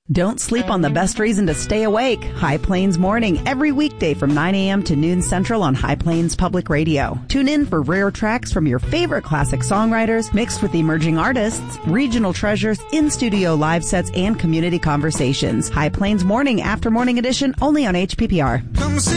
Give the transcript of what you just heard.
Don't sleep on the best reason to stay awake. High Plains Morning, every weekday from 9 a.m. to noon Central on High Plains Public Radio. Tune in for rare tracks from your favorite classic songwriters, mixed with emerging artists, regional treasures, in-studio live sets, and community conversations. High Plains Morning, after morning edition, only on HPPR.